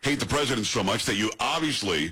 hate the president so much that you obviously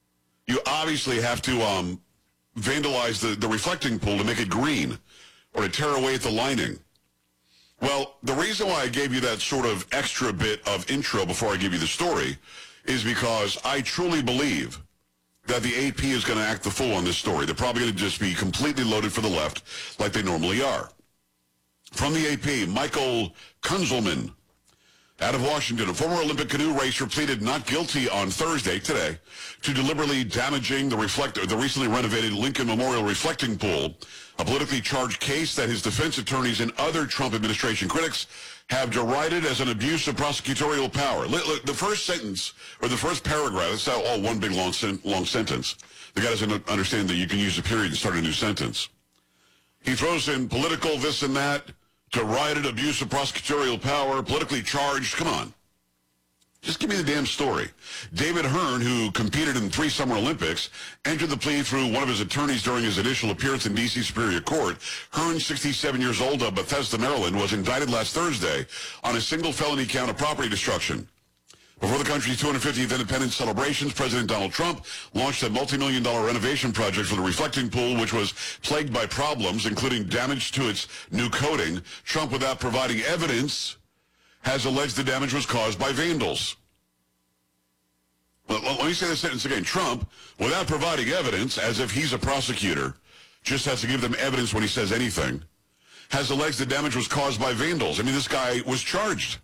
have to vandalize the reflecting pool to make it green or to tear away at the lining. Well, the reason why I gave you that sort of extra bit of intro before I give you the story is because I truly believe that the AP is going to act the fool on this story. They're probably going to just be completely loaded for the left like they normally are. From the AP, Michael Kunzelman, out of Washington, a former Olympic canoe racer pleaded not guilty on Thursday, today, to deliberately damaging the recently renovated Lincoln Memorial reflecting pool, a politically charged case that his defense attorneys and other Trump administration critics have derided as an abuse of prosecutorial power. Look, the first sentence, or the first paragraph, it's all one big long sentence. The guy doesn't understand that you can use a period to start a new sentence. He throws in political this and that, derided abuse of prosecutorial power, politically charged. Come on. Just give me the damn story. David Hearn, who competed in 3 Summer Olympics, entered the plea through one of his attorneys during his initial appearance in D.C. Superior Court. Hearn, 67 years old, of Bethesda, Maryland, was indicted last Thursday on a single felony count of property destruction. Before the country's 250th independence celebrations, President Donald Trump launched a multi-million-dollar renovation project for the reflecting pool, which was plagued by problems, including damage to its new coating. Trump, without providing evidence, has alleged the damage was caused by vandals. Well, let me say this sentence again. Trump, without providing evidence, as if he's a prosecutor, just has to give them evidence when he says anything, has alleged the damage was caused by vandals. I mean, this guy was charged.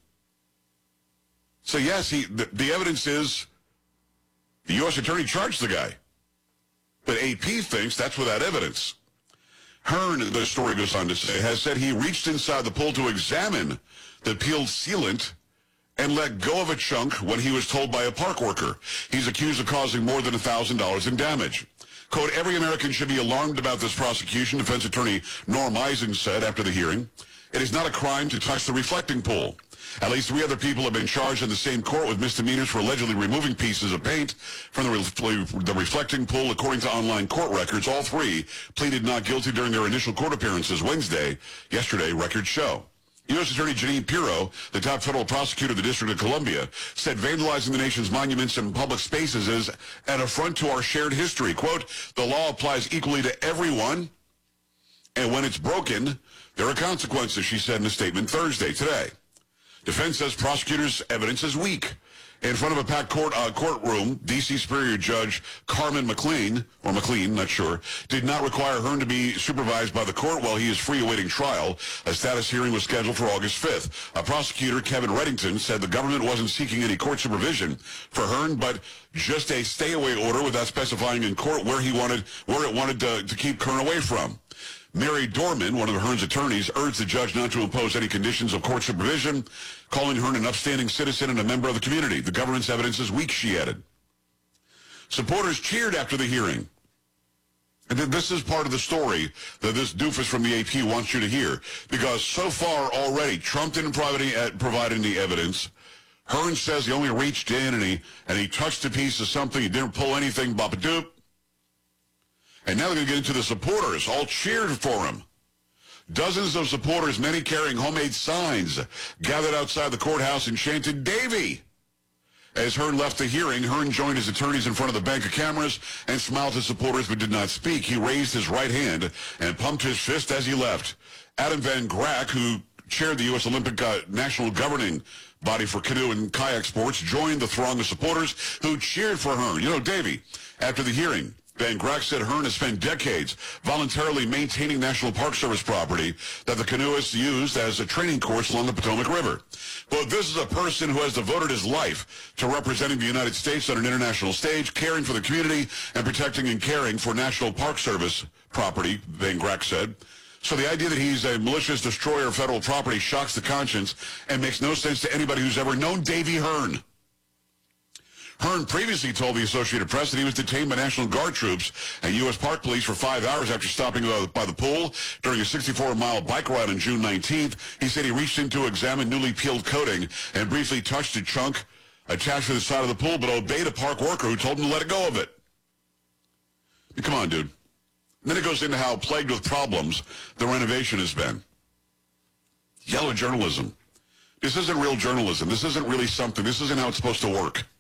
So yes, the evidence is the U.S. attorney charged the guy. But AP thinks that's without evidence. Hearn, the story goes on to say, has said he reached inside the pool to examine the peeled sealant and let go of a chunk when he was told by a park worker. He's accused of causing more than $1,000 in damage. Quote, every American should be alarmed about this prosecution, defense attorney Norm Eising said after the hearing. It is not a crime to touch the reflecting pool. At least 3 other people have been charged in the same court with misdemeanors for allegedly removing pieces of paint from the reflecting pool. According to online court records, all 3 pleaded not guilty during their initial court appearances yesterday, records show. U.S. Attorney Jeanine Pirro, the top federal prosecutor of the District of Columbia, said vandalizing the nation's monuments and public spaces is an affront to our shared history. Quote, the law applies equally to everyone, and when it's broken, there are consequences, she said in a statement Thursday, today. Defense says prosecutors' evidence is weak. In front of a packed courtroom, D.C. Superior Judge Carmen McLean, not sure, did not require Hearn to be supervised by the court while he is free awaiting trial. A status hearing was scheduled for August 5th. A prosecutor, Kevin Reddington, said the government wasn't seeking any court supervision for Hearn, but just a stay-away order without specifying in court where it wanted to keep Hearn away from. Mary Dorman, one of Hearn's attorneys, urged the judge not to impose any conditions of court supervision, calling Hearn an upstanding citizen and a member of the community. The government's evidence is weak, she added. Supporters cheered after the hearing. And this is part of the story that this doofus from the AP wants you to hear. Because so far already, Trump didn't provide any evidence. Hearn says he only reached in and he touched a piece of something. He didn't pull anything, bop-a-doop. And now they're going to get into the supporters, all cheered for him. Dozens of supporters, many carrying homemade signs, gathered outside the courthouse and chanted, Davy! As Hearn left the hearing, Hearn joined his attorneys in front of the bank of cameras and smiled to supporters but did not speak. He raised his right hand and pumped his fist as he left. Adam Van Grack, who chaired the U.S. Olympic national governing body for canoe and kayak sports, joined the throng of supporters who cheered for Hearn. You know, Davy, after the hearing, Van Grack said Hearn has spent decades voluntarily maintaining National Park Service property that the canoeists used as a training course along the Potomac River. But this is a person who has devoted his life to representing the United States on an international stage, caring for the community, and protecting and caring for National Park Service property, Van Grack said. So the idea that he's a malicious destroyer of federal property shocks the conscience and makes no sense to anybody who's ever known Davy Hearn. Hearn previously told the Associated Press that he was detained by National Guard troops and U.S. Park Police for 5 hours after stopping by the pool during a 64-mile bike ride on June 19th. He said he reached in to examine newly peeled coating and briefly touched a chunk attached to the side of the pool, but obeyed a park worker who told him to let go of it. Come on, dude. And then it goes into how plagued with problems the renovation has been. Yellow journalism. This isn't real journalism. This isn't really something. This isn't how it's supposed to work.